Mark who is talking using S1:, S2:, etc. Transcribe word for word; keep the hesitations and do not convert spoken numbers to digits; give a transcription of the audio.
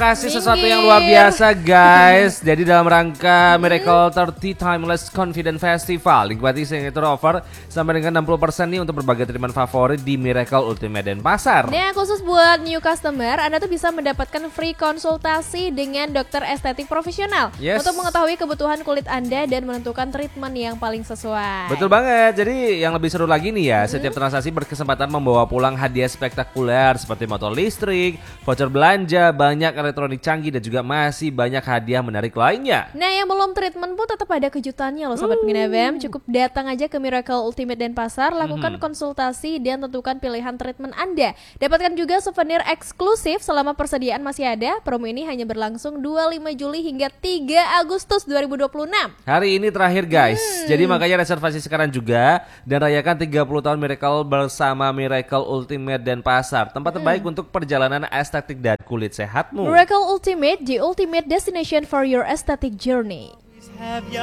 S1: Kasih sesuatu yang luar biasa guys. Jadi dalam rangka Miracle tiga puluh Timeless Confident Festival, nikmati signature offer sampai dengan enam puluh persen nih untuk berbagai treatment favorit di Miracle Ultimate Denpasar.
S2: Nah, khusus buat new customer, Anda tuh bisa mendapatkan free konsultasi dengan dokter estetik profesional
S1: Yes.
S2: untuk mengetahui kebutuhan kulit Anda dan menentukan treatment yang paling sesuai.
S1: Betul banget. Jadi yang lebih seru lagi nih ya, setiap transaksi berkesempatan membawa pulang hadiah spektakuler seperti motor listrik, voucher belanja, banyak elektronik canggih dan juga masih banyak hadiah menarik lainnya.
S2: Nah, yang belum treatment pun tetap ada kejutannya loh Sobat Pengguna B E M. Cukup datang aja ke Miracle Ultimate Denpasar, lakukan
S1: Mhm.
S2: konsultasi dan tentukan pilihan treatment Anda. Dapatkan juga souvenir eksklusif selama persediaan masih ada. Promo ini hanya berlangsung dua puluh lima Juli hingga tiga Agustus dua ribu dua puluh enam.
S1: Hari ini terakhir guys.
S2: Hmm.
S1: Jadi makanya reservasi sekarang juga dan rayakan tiga puluh tahun Miracle bersama Miracle Ultimate Denpasar. Tempat terbaik untuk perjalanan estetik dan kulit sehatmu.
S2: Miracle Ultimate, the ultimate destination for your aesthetic journey.